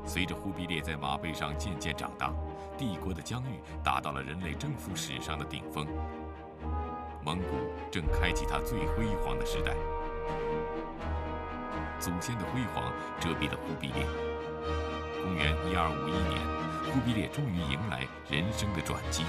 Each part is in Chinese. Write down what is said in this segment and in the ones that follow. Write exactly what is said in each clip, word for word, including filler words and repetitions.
随着忽必烈在马背上渐渐长大，帝国的疆域达到了人类征服史上的顶峰。蒙古正开启它最辉煌的时代。祖先的辉煌遮蔽了忽必烈。公元一二五一年，忽必烈终于迎来人生的转机。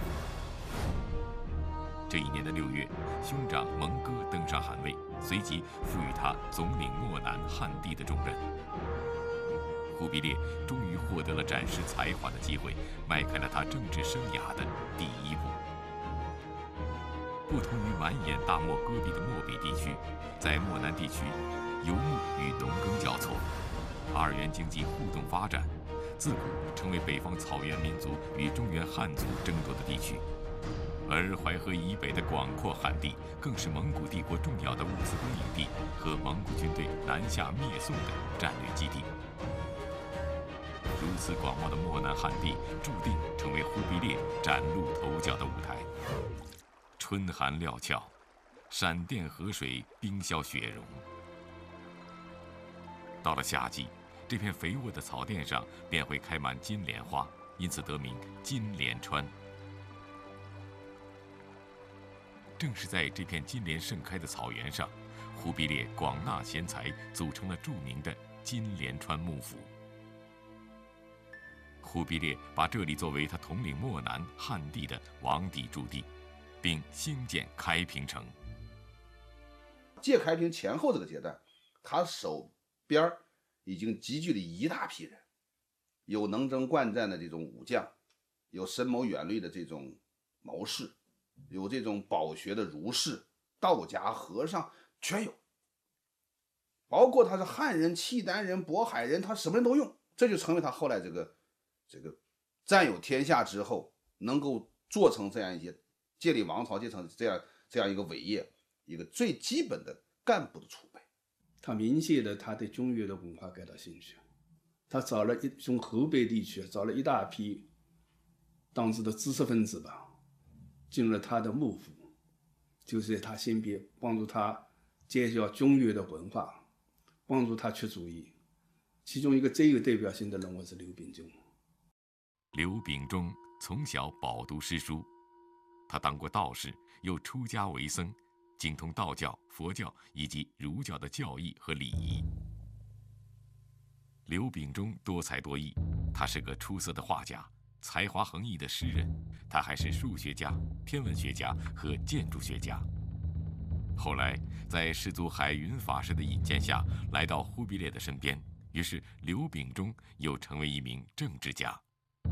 这一年的六月，兄长蒙哥登上汗位，随即赋予他总领漠南汉地的重任。忽必烈终于获得了展示才华的机会，迈开了他政治生涯的第一步。不同于满眼大漠戈壁的漠北地区，在漠南地区，游牧与农耕交错，二元经济互动发展，自古成为北方草原民族与中原汉族争夺的地区。而淮河以北的广阔汉地，更是蒙古帝国重要的物资供应地和蒙古军队南下灭宋的战略基地。如此广袤的漠南汉地，注定成为忽必烈崭露头角的舞台。春寒料峭，闪电河水，冰消雪融。到了夏季，这片肥沃的草甸上便会开满金莲花，因此得名金莲川。正是在这片金莲盛开的草原上，忽必烈广纳贤才，组成了著名的金莲川幕府。忽必烈把这里作为他统领漠南汉地的王邸驻地，并兴建开平城。 借开平前后这个阶段，他手边已经集聚了一大批人，有能征惯战的这种武将，有深谋远虑的这种谋士，有这种饱学的儒士、道家、和尚，全有。包括他是汉人、契丹人、渤海人，他什么人都用，这就成为他后来这个这个占有天下之后，能够做成这样一些建立王朝、建成这样这样一个伟业，一个最基本的干部的储备。 他明显的他对中原的文化感到兴趣，他找了一从河北地区找了一大批当时的知识分子吧，进入了他的幕府，就是在他身边帮助他介绍中原的文化，帮助他出主意。其中一个最有代表性的人物是刘秉忠。 刘秉忠从小饱读诗书，他当过道士，又出家为僧，精通道教、佛教以及儒教的教义和礼仪。刘秉忠多才多艺，他是个出色的画家，才华横溢的诗人，他还是数学家、天文学家和建筑学家。后来，在师祖海云法师的引荐下，来到忽必烈的身边，于是刘秉忠又成为一名政治家。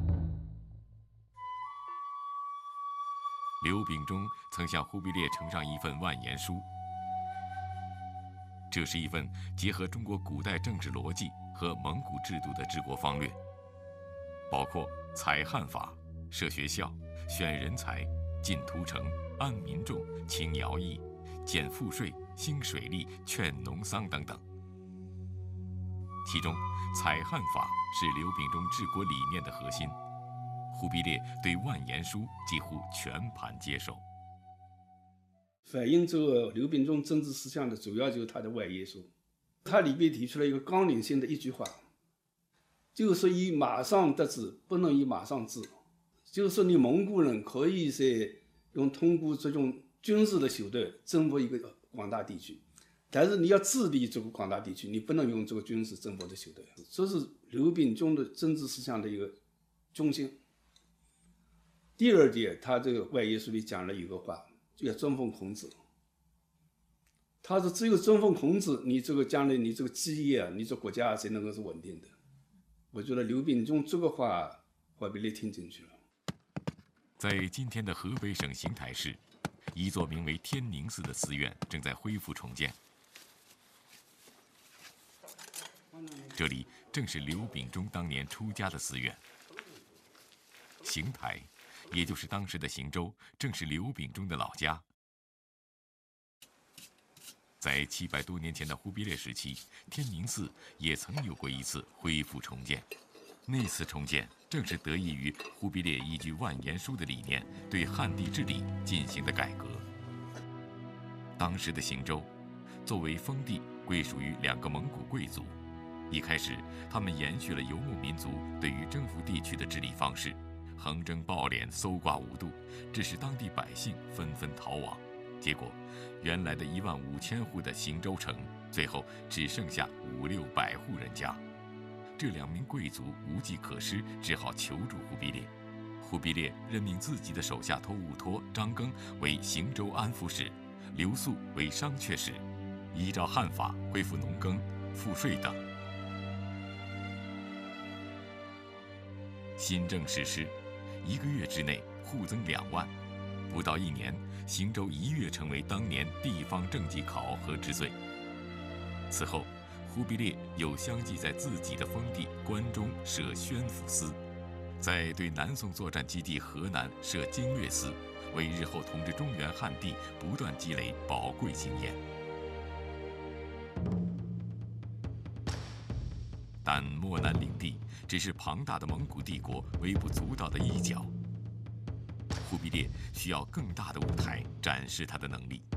刘秉忠曾向忽必烈呈上一份万言书，这是一份结合中国古代政治逻辑和蒙古制度的治国方略，包括采汉法、设学校、选人才、进屠城、安民众、清徭役、减赋税、兴水利、劝农桑等等。其中，采汉法是刘秉忠治国理念的核心。忽必烈对万言书几乎全盘接受。 反映这个刘秉忠政治思想的主要就是他的万言书，他里边提出了一个纲领性的一句话，就是说以马上得志，不能以马上治。就是说你蒙古人可以在用通过这种军事的手段征服一个广大地区，但是你要治理这个广大地区，你不能用这个军事征服的手段。这是刘秉忠的政治思想的一个中心。第二点，他这个万言书里讲了一个话，叫尊奉孔子。他说只有尊奉孔子，你这个将来你这个基业，你这国家才能够是稳定的。我觉得刘秉忠这个话忽必烈听进去了。 在今天的河北省邢台市，一座名为天宁寺的寺院正在恢复重建。这里正是刘秉忠当年出家的寺院。邢台，也就是当时的邢州，正是刘秉忠的老家。在七百多年前的忽必烈时期，天宁寺也曾有过一次恢复重建。那次重建正是得益于忽必烈依据万言书的理念，对汉地治理进行的改革。当时的邢州，作为封地，归属于两个蒙古贵族， 一开始，他们延续了游牧民族对于征服地区的治理方式，横征暴敛、搜刮无度，致使当地百姓纷纷逃亡。结果，原来的一万五千户的邢州城，最后只剩下五六百户人家。这两名贵族无计可施，只好求助忽必烈。忽必烈任命自己的手下托兀托张庚为邢州安抚使，刘肃为商阙使，依照汉法恢复农耕、赋税等。新政实施，一个月之内户增两万，不到一年，邢州一跃成为当年地方政绩考核之最。此后，忽必烈又相继在自己的封地关中设宣抚司，在对南宋作战基地河南设经略司，为日后统治中原汉地不断积累宝贵经验。但漠南领地只是庞大的蒙古帝国微不足道的一角，忽必烈需要更大的舞台展示他的能力。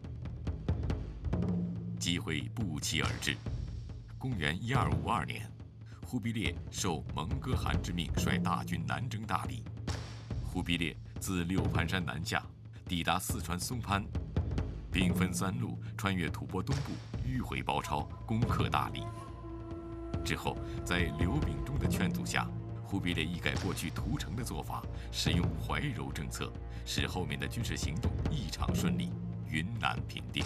机会不期而至，公元一二五二年，忽必烈受蒙哥汗之命，率大军南征大理。忽必烈自六盘山南下，抵达四川松潘，兵分三路，穿越吐蕃东部，迂回包抄，攻克大理。之后，在刘秉忠的劝阻下，忽必烈一改过去屠城的做法，使用怀柔政策，使后面的军事行动异常顺利，云南平定。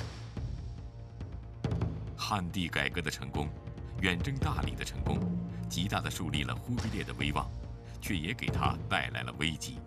汉地改革的成功，远征大理的成功，极大地树立了忽必烈的威望，却也给他带来了危机。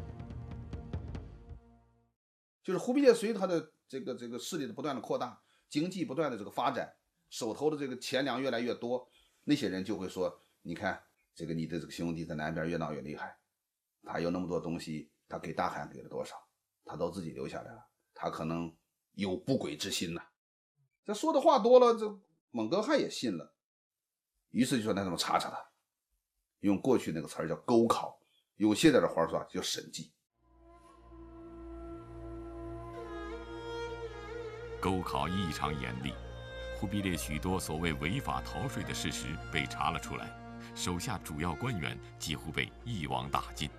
就是忽必烈随着他的这个这个势力的不断的扩大，经济不断的这个发展，手头的这个钱粮越来越多，那些人就会说，你看这个你的这个兄弟在南边越闹越厉害，他有那么多东西，他给大汗给了多少，他都自己留下来了，他可能有不轨之心呐、啊。这说的话多了，这蒙哥汗也信了，于是就说那怎么查查他，用过去那个词儿叫勾考，用现在的话说叫审计。 勾考异常严厉，忽必烈许多所谓违法逃税的事实被查了出来，手下主要官员几乎被一网打尽。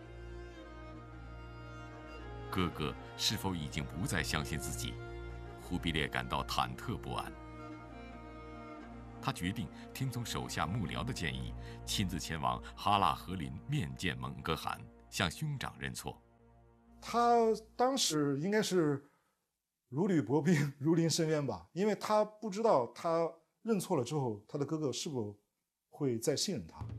哥哥是否已经不再相信自己？忽必烈感到忐忑不安。他决定听从手下幕僚的建议，亲自前往哈腊和林面见蒙哥汗，向兄长认错。 他当时应该是如履薄冰，如临深渊吧，因为他不知道他认错了之后，他的哥哥是否会再信任他。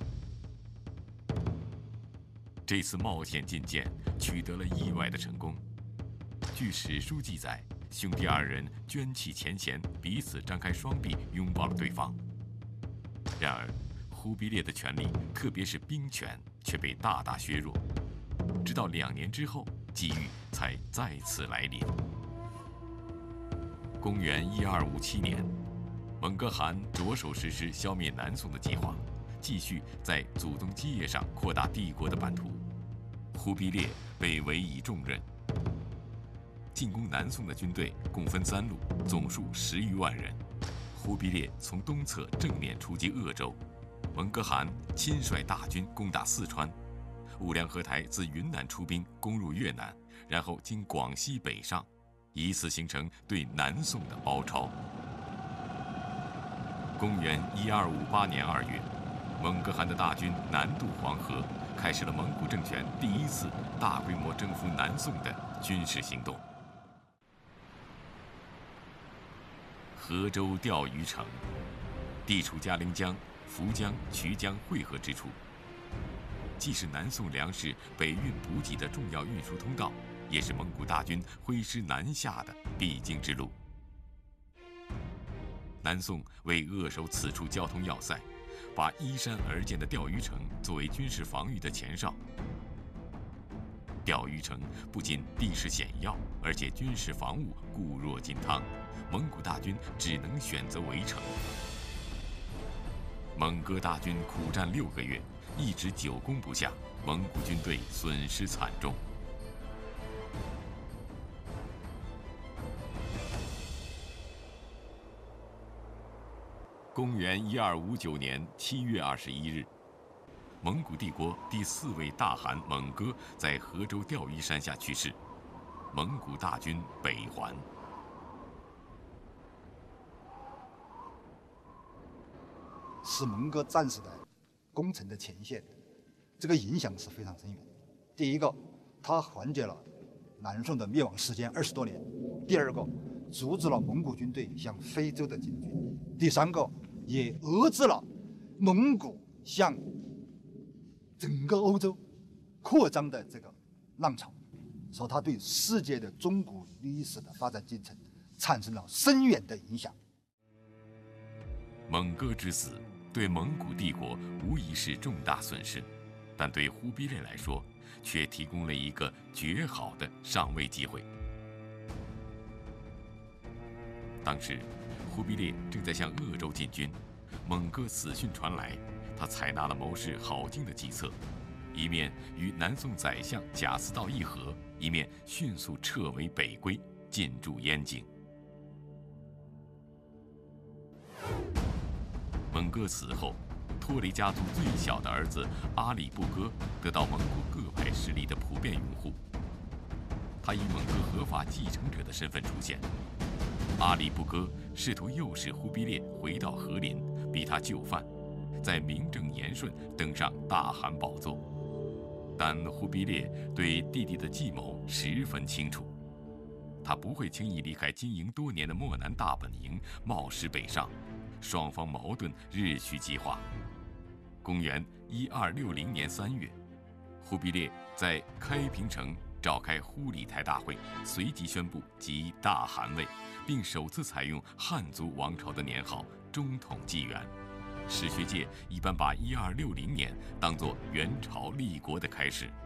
这次冒险进谏取得了意外的成功。据史书记载，兄弟二人捐弃前嫌，彼此张开双臂拥抱了对方。然而，忽必烈的权力，特别是兵权，却被大大削弱。直到两年之后，机遇才再次来临。公元一二五七年，蒙哥汗着手实施消灭南宋的计划，继续在祖宗基业上扩大帝国的版图。忽必烈被委以重任。进攻南宋的军队共分三路，总数十余万人。忽必烈从东侧正面出击鄂州，蒙哥汗亲率大军攻打四川，兀良合台自云南出兵攻入越南，然后经广西北上，以此形成对南宋的包抄。公元一二五八年二月，蒙哥汗的大军南渡黄河，开始了蒙古政权第一次大规模征服南宋的军事行动。河州钓鱼城，地处嘉陵江、涪江、衢江汇合之处，既是南宋粮食北运补给的重要运输通道，也是蒙古大军挥师南下的必经之路。南宋为扼守此处交通要塞，把依山而建的钓鱼城作为军事防御的前哨。钓鱼城不仅地势险要，而且军事防务固若金汤，蒙古大军只能选择围城。蒙哥大军苦战六个月，一直久攻不下，蒙古军队损失惨重。 公元一二五九年七月二十一日，蒙古帝国第四位大汗蒙哥在河州钓鱼山下去世，蒙古大军北还。 是蒙哥战士的攻城的前线，这个影响是非常深远。第一个，它缓解了南宋的灭亡时间二十多年；第二个，阻止了蒙古军队向非洲的进军；第三个，也遏制了蒙古向整个欧洲扩张的这个浪潮，说它对世界的中古历史的发展进程产生了深远的影响。 蒙哥之死对蒙古帝国无疑是重大损失，但对忽必烈来说，却提供了一个绝好的上位机会。当时，忽必烈正在向鄂州进军，蒙哥死讯传来，他采纳了谋士郝经的计策，一面与南宋宰相贾似道议和，一面迅速撤围北归，进驻燕京。蒙哥死后，托雷家族最小的儿子阿里不哥得到蒙古各派势力的普遍拥护。他以蒙哥合法继承者的身份出现。阿里不哥试图诱使忽必烈回到和林，逼他就范，在名正言顺登上大汗宝座。但忽必烈对弟弟的计谋十分清楚，他不会轻易离开经营多年的漠南大本营，冒失北上。双方矛盾日趋激化。公元一二六零年三月，忽必烈在开平城召开忽里台大会，随即宣布即大汗位，并首次采用汉族王朝的年号中统纪元。史学界一般把一二六零年当作元朝立国的开始。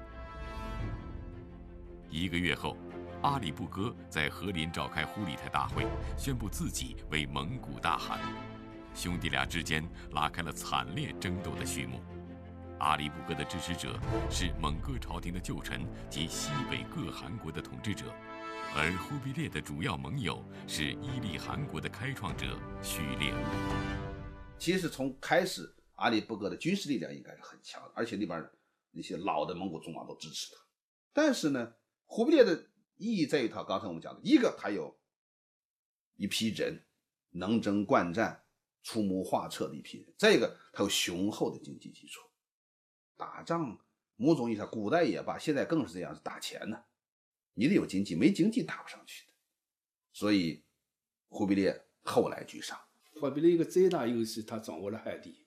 一个月后，阿里不哥在和林召开忽里台大会，宣布自己为蒙古大汗。兄弟俩之间拉开了惨烈争斗的序幕。阿里不哥的支持者是蒙哥朝廷的旧臣及西北各汗国的统治者，而忽必烈的主要盟友是伊利汗国的开创者序列。 其实从开始，阿里不哥的军事力量应该是很强的，而且那边那些老的蒙古宗王都支持他。但是呢，忽必烈的意义在于他刚才我们讲的，一个他有一批人能征惯战、出谋划策的一批人，再一个他有雄厚的经济基础。打仗某种意义上，古代也罢，现在更是这样，是打钱呢。你得有经济，没经济打不上去的。所以忽必烈后来居上。 忽必烈一个最大优势，他掌握了海地。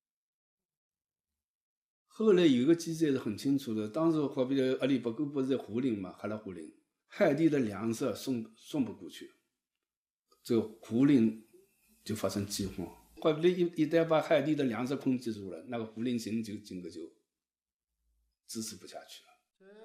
后来有个记载是很清楚的，当时忽必烈阿里不哥不是在胡林嘛，哈拉胡林，海地的粮食送送不过去，这个胡林就发生饥荒。忽必烈一一旦把海地的粮食控制住了，那个胡林行就整个就支持不下去了。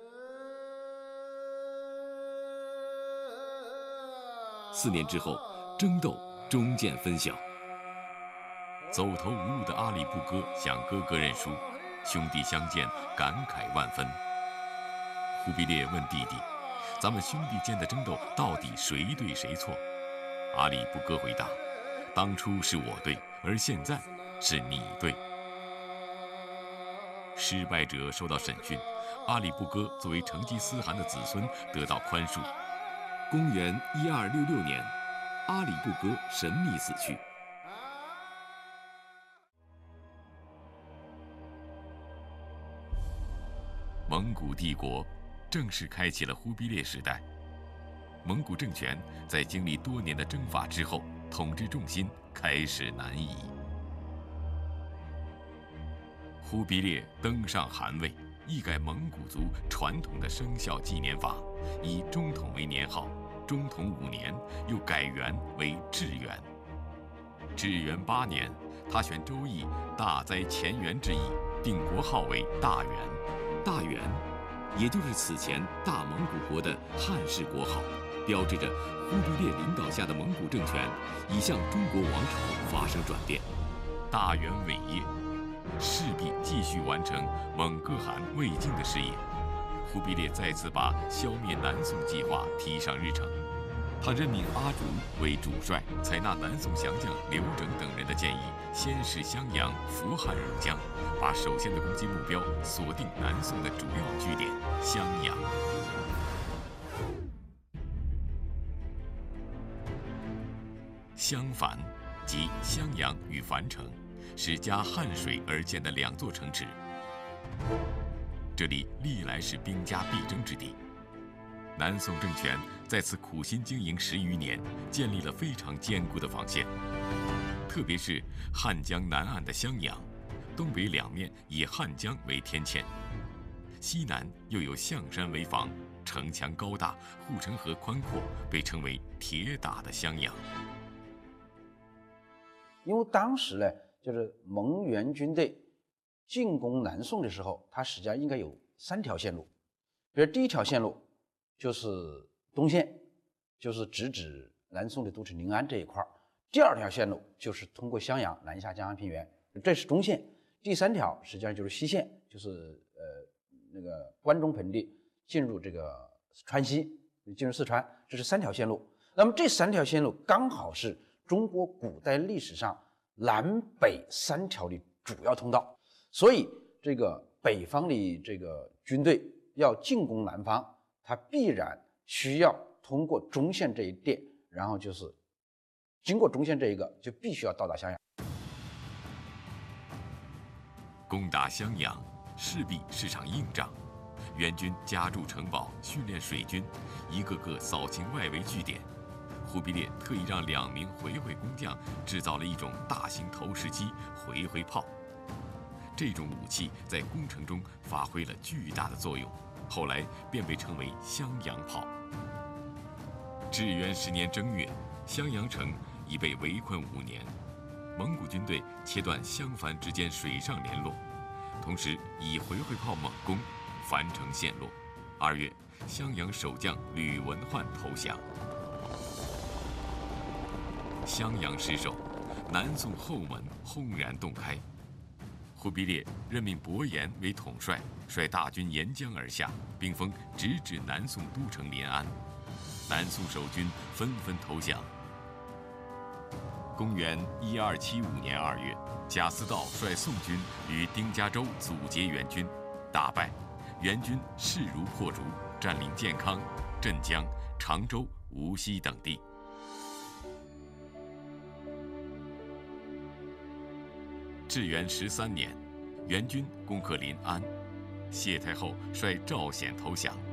四年之后，争斗终见分晓。走投无路的阿里不哥向哥哥认输，兄弟相见感慨万分。忽必烈问弟弟：“咱们兄弟间的争斗到底谁对谁错？”阿里不哥回答：“当初是我对，而现在是你对。”失败者受到审讯，阿里不哥作为成吉思汗的子孙得到宽恕。公元一二六六年，阿里不哥神秘死去。蒙古帝国正式开启了忽必烈时代。蒙古政权在经历多年的征伐之后，统治重心开始南移。忽必烈登上汗位，一改蒙古族传统的生肖纪年法，以中统为年号，中统五年又改元为至元。至元八年，他选周易大灾乾元之意，定国号为大元。大元，也就是此前大蒙古国的汉氏国号，标志着忽必烈领导下的蒙古政权已向中国王朝发生转变。大元伟业，势必继续完成蒙哥汗魏晋的事业。忽必烈再次把消灭南宋计划提上日程。 他任命阿竹为主帅，采纳南宋降将刘整等人的建议，先是襄阳、扶汉入江，把首先的攻击目标锁定南宋的主要据点襄阳。襄樊即襄阳与樊城，是夹汉水而建的两座城池。这里历来是兵家必争之地。南宋政权在此苦心经营十余年，建立了非常坚固的防线。特别是汉江南岸的襄阳，东北两面以汉江为天堑，西南又有象山为防，城墙高大，护城河宽阔，被称为铁打的襄阳。 因为当时呢，就是蒙元军队进攻南宋的时候，它实际上应该有三条线路。比如第一条线路就是东线，就是直指南宋的都城临安这一块儿；第二条线路就是通过襄阳南下江安平原，这是中线；第三条实际上就是西线，就是呃那个关中盆地进入这个川西，进入四川，这是三条线路。那么这三条线路刚好是中国古代历史上南北三条的主要通道，所以这个北方的这个军队要进攻南方，它必然需要通过中线这一点，然后就是经过中线这一个，就必须要到达襄阳。 攻打襄阳势必是场硬仗，元军加筑城堡，训练水军，一个个扫清外围据点。忽必烈特意让两名回回工匠制造了一种大型投石机回回炮，这种武器在攻城中发挥了巨大的作用，后来便被称为襄阳炮。至元十年正月，襄阳城已被围困五年，蒙古军队切断襄樊之间水上联络，同时以回回炮猛攻，樊城陷落。二月，襄阳守将吕文焕投降。襄阳失守，南宋后门轰然洞开。忽必烈任命伯颜为统帅，率大军沿江而下，兵锋直指南宋都城临安。南宋守军纷纷投降。公元一二七五年二月，贾似道率宋军与丁家州阻截元军，大败，元军势如破竹，占领建康、镇江、常州、无锡等地。至元十三年，元军攻克临安，谢太后率赵显投降。